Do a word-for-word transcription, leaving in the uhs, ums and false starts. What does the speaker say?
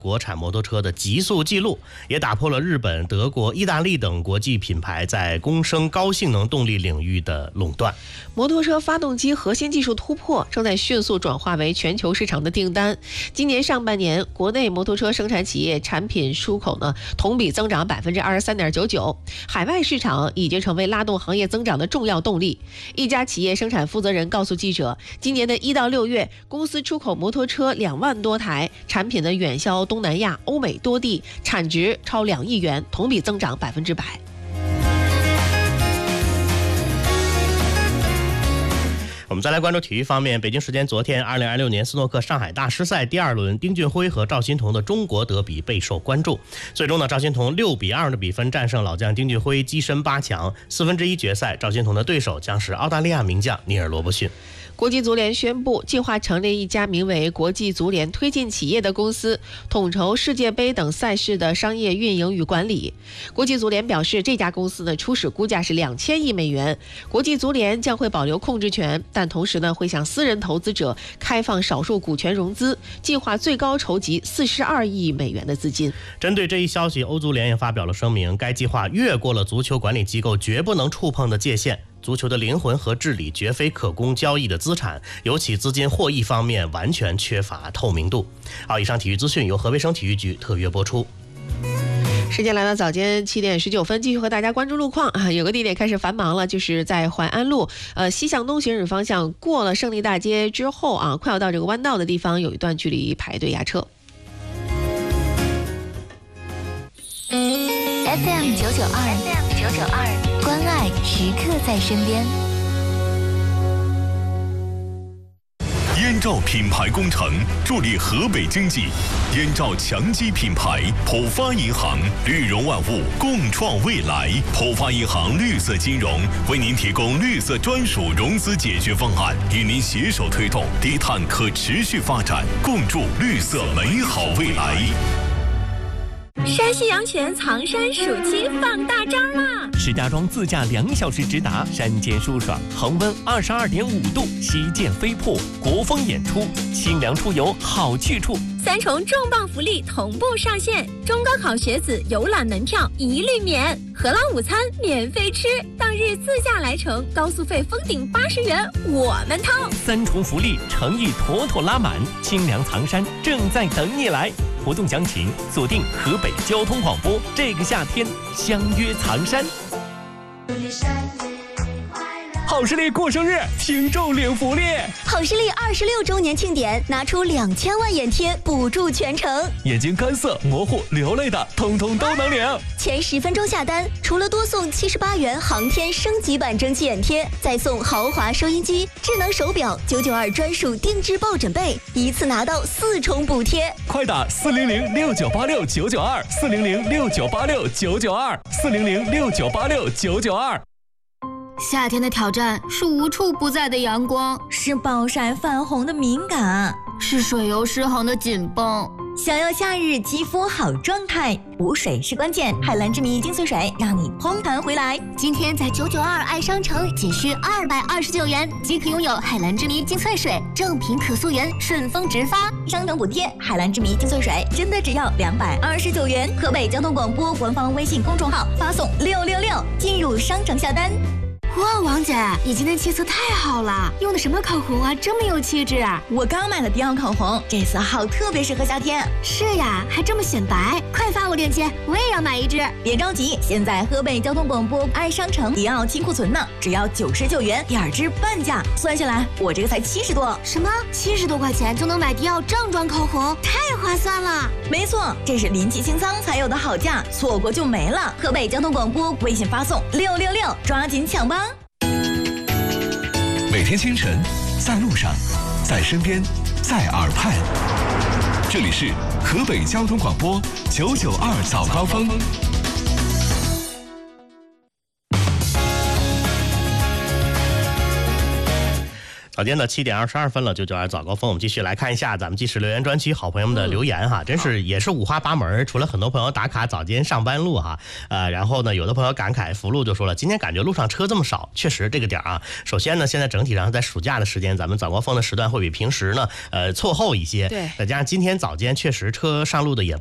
国产摩托车的极速纪录，也打破了日本、德国、意大利等国际品牌在公升高性能动力领域的垄断。 摩托车发动机核心技术突破正在迅速转化为全球市场的订单。今年上半年，国内摩托车生产企业产品出口呢同比增长百分之二十三点九九，海外市场已经成为拉动行业增长的重要动力。一家企业生产负责人告诉记者，今年的一到六月，公司出口摩托车两万多台，产品的远销东南亚、欧美多地，产值超两亿元，同比增长百分之百。 我们再来关注体育方面，北京时间昨天，二零二六年斯诺克上海大师赛第二轮，丁俊晖和赵心童的中国德比备受关注。最终呢，赵心童六比二的比分战胜老将丁俊晖，跻身八强。四分之一决赛，赵心童的对手将是澳大利亚名将尼尔罗伯逊。 国际足联宣布，计划成立一家名为国际足联推进企业的公司，统筹世界杯等赛事的商业运营与管理。国际足联表示，这家公司的初始估价是两千亿美元，国际足联将会保留控制权，但同时呢，会向私人投资者开放少数股权融资，计划最高筹集四十二亿美元的资金。 针对这一消息，欧足联也发表了声明，该计划越过了足球管理机构绝不能触碰的界限。足球的灵魂和治理绝非可供交易的资产，尤其资金获益方面完全缺乏透明度。好，以上体育资讯由河北省体育局特约播出。 时间来到早间七点十九分，继续和大家关注路况啊。有个地点开始繁忙了，就是在淮安路，呃，西向东行驶方向，过了胜利大街之后啊，快要到这个弯道的地方，有一段距离排队压车。 F M 九九二 ，F M 九九二，关爱时刻在身边。 燕赵品牌工程助力河北经济，燕赵强基品牌，浦发银行，绿融万物，共创未来。浦发银行绿色金融为您提供绿色专属融资解决方案，与您携手推动低碳可持续发展，共筑绿色美好未来。 山西阳泉藏山暑期放大招啦！ 石家庄自驾两小时直达，山间舒爽，恒温二十二点五度，旗舰飞瀑，国风演出，清凉出游好去处。 三重重磅福利同步上线，中高考学子游览门票一律免，荷兰午餐免费吃，当日自驾来程高速费封顶八十元，我们掏。 三重福利诚意妥妥拉满，清凉藏山正在等你来。活动详情锁定河北交通广播，这个夏天相约藏山。 好视力过生日，听众领福利。 好视力二十六周年庆典，拿出两千万眼贴补助全程。 眼睛干涩、模糊、流泪的，通通都能领。 前十分钟下单，除了多送七十八元航天升级版蒸汽眼贴，再送豪华收音机、智能手表、九九二专属定制抱枕被，一次拿到四重补贴。 快打四零零六九八六九九二，四零零六九八六九九二，四零零六九八六九九二。 夏天的挑战是无处不在的阳光， 是暴晒泛红的敏感， 是水油失衡的紧绷。 想要夏日肌肤好状态，补水是关键。海蓝之谜精粹水让你通弹回来。 今天在九九二爱商城仅需二百二十九元即可拥有海蓝之谜精粹水，正品可溯源，顺丰直发， 商城补贴。海蓝之谜精粹水真的只要两百二十九元。河北交通广播官方微信公众号发送六六六进入商城下单。 哇，王姐，你今天气色太好了，用的什么口红啊，这么有气质啊！ 我刚买了迪奥口红，这色号特别适合夏天。 是呀，还这么显白，快发我链接，我也要买一支。 别着急，现在河北交通广播爱商城迪奥清库存呢，只要九十九元，第二支半价，算下来我这个才七十多。 什么？七十多块钱就能买迪奥正装口红，太划算了！ 没错，这是临期清仓才有的好价，错过就没了。河北交通广播微信发送六六六，抓紧抢吧！ 每天清晨，在路上，在身边，在耳畔，这里是河北交通广播九九二早高峰。 早早间的七点二十二分了，九九二早高峰，我们继续来看一下咱们纪实留言专区好朋友们的留言哈，嗯、真是也是五花八门。除了很多朋友打卡早间上班路哈，呃，然后呢，有的朋友感慨福禄就说了，今天感觉路上车这么少，确实这个点啊。首先呢，现在整体上在暑假的时间，咱们早高峰的时段会比平时呢，呃，凑后一些。 对， 再加上今天早间确实车上路的也